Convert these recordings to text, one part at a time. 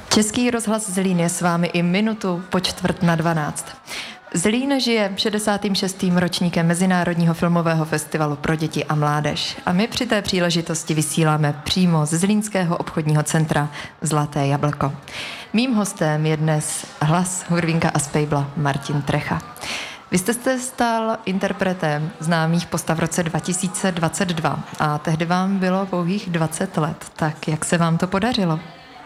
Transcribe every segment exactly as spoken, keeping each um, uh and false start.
Český rozhlas Zlín je s vámi i minutu po čtvrt na dvanáct. Zlín žije šedesátým šestým ročníkem Mezinárodního filmového festivalu pro děti a mládež. A my při té příležitosti vysíláme přímo ze Zlínského obchodního centra Zlaté jablko. Mým hostem je dnes hlas Hurvínka a Spejbla Martin Trecha. Vy jste se stal interpretem známých postav v roce dva tisíce dvacet dva a tehdy vám bylo pouhých dvacet let. Tak jak se vám to podařilo?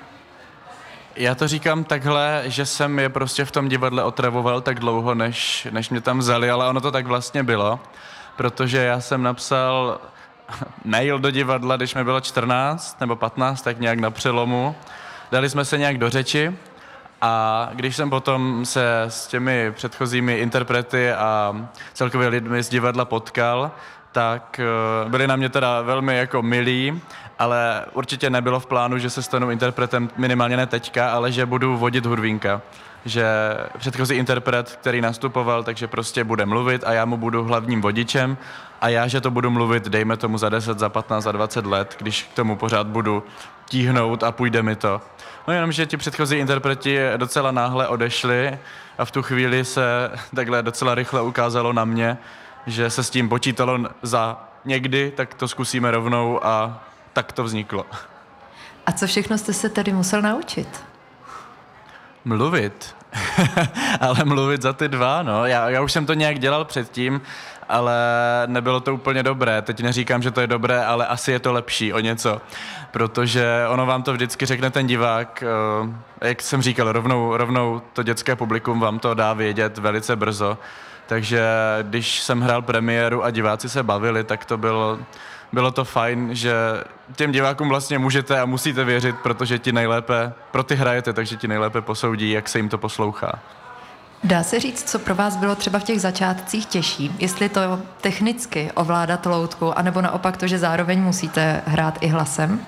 Já to říkám takhle, že jsem je prostě v tom divadle otravoval tak dlouho, než, než mě tam vzali, ale ono to tak vlastně bylo, protože já jsem napsal mail do divadla, když mi bylo čtrnáct nebo patnáct, tak nějak na přelomu. Dali jsme se nějak do řeči a když jsem potom se s těmi předchozími interprety a celkově lidmi z divadla potkal, tak byli na mě teda velmi jako milí, ale určitě nebylo v plánu, že se stanu interpretem minimálně ne teďka, ale že budu vodit Hurvínka. Že předchozí interpret, který nastupoval, takže prostě bude mluvit a já mu budu hlavním vodičem a já, že to budu mluvit, dejme tomu za deset, za patnáct, za dvacet let, když k tomu pořád budu tíhnout a půjde mi to. No jenom, že ti předchozí interpreti docela náhle odešli a v tu chvíli se takhle docela rychle ukázalo na mě, že se s tím počítalo za někdy, tak to zkusíme rovnou a tak to vzniklo. A co všechno jste se tedy musel naučit? Mluvit. Ale mluvit za ty dva, no. Já, já už jsem to nějak dělal předtím, ale nebylo to úplně dobré. Teď neříkám, že to je dobré, ale asi je to lepší o něco. Protože ono vám to vždycky řekne ten divák, jak jsem říkal, rovnou, rovnou to dětské publikum vám to dá vědět velice brzo. Takže když jsem hrál premiéru a diváci se bavili, tak to bylo, bylo to fajn, že těm divákům vlastně můžete a musíte věřit, protože ti nejlépe, pro ty hrajete, takže ti nejlépe posoudí, jak se jim to poslouchá. Dá se říct, co pro vás bylo třeba v těch začátcích těžší? Jestli to technicky ovládat loutku, anebo naopak to, že zároveň musíte hrát i hlasem?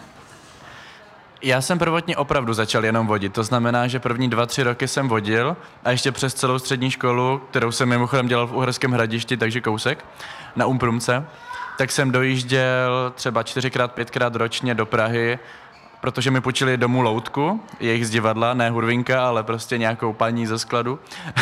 Já jsem prvotně opravdu začal jenom vodit, to znamená, že první dva, tři roky jsem vodil a ještě přes celou střední školu, kterou jsem mimochodem dělal v Uherském Hradišti, takže kousek, na Umprumce, tak jsem dojížděl třeba čtyřikrát, pětkrát ročně do Prahy, protože mi půjčili domů loutku, jejich z divadla, ne Hurvínka, ale prostě nějakou paní ze skladu.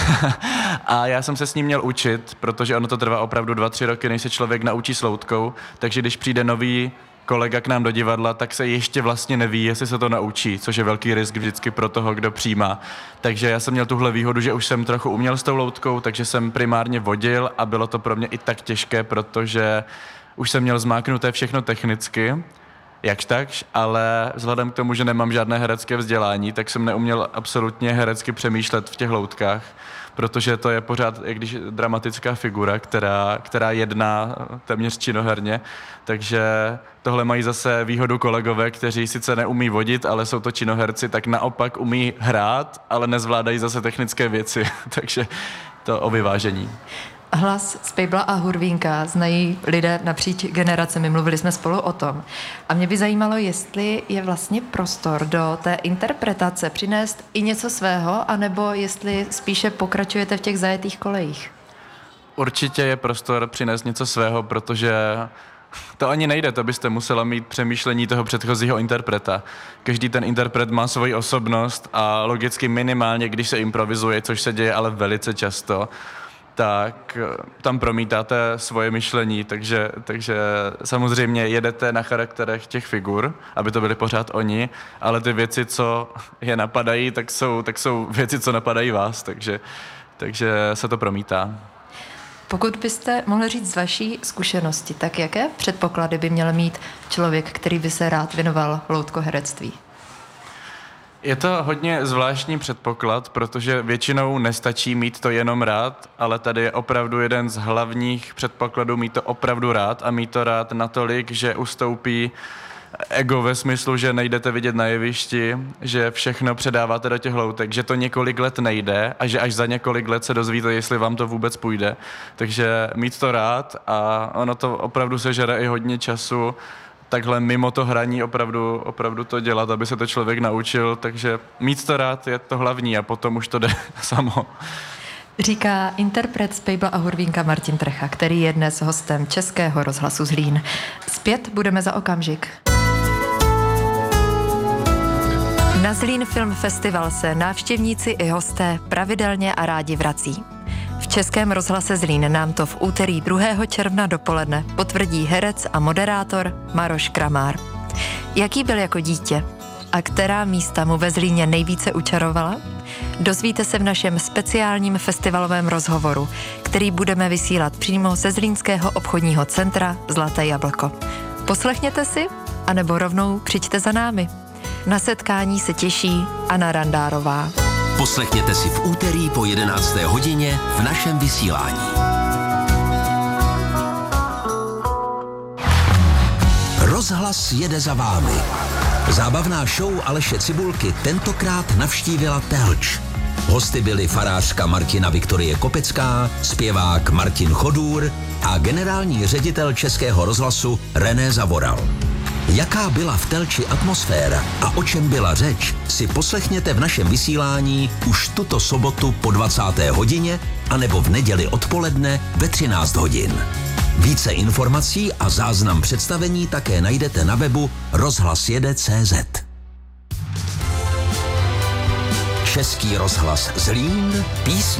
A já jsem se s ním měl učit, protože ono to trvá opravdu dva, tři roky, než se člověk naučí s loutkou, takže když přijde nový kolega k nám do divadla, tak se ještě vlastně neví, jestli se to naučí, což je velký risk vždycky pro toho, kdo přijímá. Takže já jsem měl tuhle výhodu, že už jsem trochu uměl s tou loutkou, takže jsem primárně vodil a bylo to pro mě i tak těžké, protože už jsem měl zmáknuté všechno technicky, jakž takž, ale vzhledem k tomu, že nemám žádné herecké vzdělání, tak jsem neuměl absolutně herecky přemýšlet v těch loutkách, protože to je pořád, jak když dramatická figura, která, která jedná téměř činoherně, takže tohle mají zase výhodu kolegové, kteří sice neumí vodit, ale jsou to činoherci, tak naopak umí hrát, ale nezvládají zase technické věci, takže to o vyvážení. Hlas Spejbla a Hurvínka znají lidé napříč generacemi, mluvili jsme spolu o tom. A mě by zajímalo, jestli je vlastně prostor do té interpretace přinést i něco svého, anebo jestli spíše pokračujete v těch zajetých kolejích. Určitě je prostor přinést něco svého, protože to ani nejde, to byste musela mít přemýšlení toho předchozího interpreta. Každý ten interpret má svoji osobnost a logicky minimálně, když se improvizuje, což se děje ale velice často, tak tam promítáte svoje myšlení, takže, takže samozřejmě jedete na charakterech těch figur, aby to byly pořád oni, ale ty věci, co je napadají, tak jsou, tak jsou věci, co napadají vás, takže, takže se to promítá. Pokud byste mohli říct z vaší zkušenosti, tak jaké předpoklady by měl mít člověk, který by se rád věnoval loutkoherectví? Je to hodně zvláštní předpoklad, protože většinou nestačí mít to jenom rád, ale tady je opravdu jeden z hlavních předpokladů mít to opravdu rád a mít to rád natolik, že ustoupí ego ve smyslu, že nejdete vidět na jevišti, že všechno předáváte do těch loutek, že to několik let nejde a že až za několik let se dozvíte, jestli vám to vůbec půjde. Takže mít to rád a ono to opravdu sežere i hodně času, takhle mimo to hraní opravdu, opravdu to dělat, aby se to člověk naučil, takže mít to rád je to hlavní a potom už to jde samo. Říká interpret Spejbla a Hurvínka Martin Trecha, který je dnes hostem Českého rozhlasu Zlín. Zpět budeme za okamžik. Na Zlín Film Festival se návštěvníci i hosté pravidelně a rádi vrací. V Českém rozhlase Zlín nám to v úterý druhého června dopoledne potvrdí herec a moderátor Maroš Kramár. Jaký byl jako dítě a která místa mu ve Zlíně nejvíce učarovala? Dozvíte se v našem speciálním festivalovém rozhovoru, který budeme vysílat přímo ze Zlínského obchodního centra Zlaté jablko. Poslechněte si, anebo rovnou přijďte za námi. Na setkání se těší Anna Randárová. Poslechněte si v úterý po jedenácté hodině v našem vysílání. Rozhlas jede za vámi. Zábavná show Aleše Cibulky tentokrát navštívila Telč. Hosty byli farářka Martina Viktorie Kopecká, zpěvák Martin Chodůr a generální ředitel Českého rozhlasu René Zavoral. Jaká byla v Telči atmosféra a o čem byla řeč, si poslechněte v našem vysílání už tuto sobotu po dvacáté hodině anebo v neděli odpoledne ve třináct hodin. Více informací a záznam představení také najdete na webu rozhlas jede tečka cé zet. Český rozhlas Zlín, písně